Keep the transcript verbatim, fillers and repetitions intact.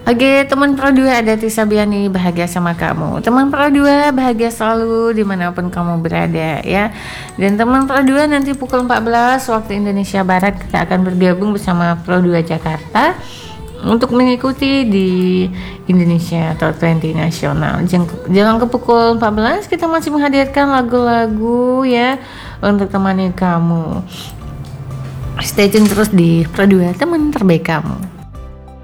Oke, teman Pro dua ada Tisa Biani, bahagia sama kamu. Teman Pro dua bahagia selalu dimanapun kamu berada ya. Dan teman Pro dua nanti pukul empat belas waktu Indonesia Barat kita akan bergabung bersama Pro dua Jakarta untuk mengikuti di Indonesia Top dua puluh Nasional. Jangan ke pukul empat belas kita masih menghadirkan lagu-lagu ya untuk temani kamu. Stay tune terus di Pro dua, teman terbaik kamu.